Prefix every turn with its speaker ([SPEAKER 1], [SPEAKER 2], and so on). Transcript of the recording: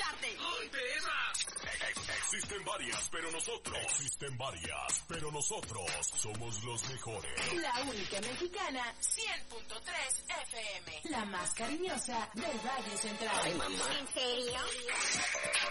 [SPEAKER 1] tarde.
[SPEAKER 2] ¡Ay, de esas!
[SPEAKER 3] Existen varias, pero nosotros somos los mejores.
[SPEAKER 1] La única mexicana, 100.3 FM. La más cariñosa del Radio Central.
[SPEAKER 4] Ay, mamá.
[SPEAKER 5] ¿En serio?